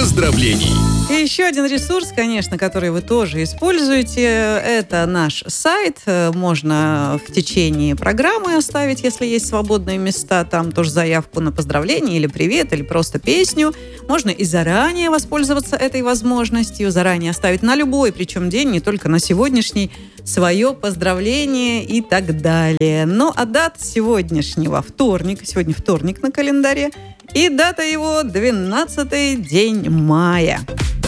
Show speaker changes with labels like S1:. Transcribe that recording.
S1: поздравлений.
S2: И еще один ресурс, конечно, который вы тоже используете, это наш сайт. Можно в течение программы оставить, если есть свободные места, там тоже заявку на поздравление или привет, или просто песню. Можно и заранее воспользоваться этой возможностью, заранее оставить на любой, причем день, не только на сегодняшний, свое поздравление и так далее. Ну, а дата сегодняшнего вторник, сегодня вторник на календаре, и дата его 12-й день мая.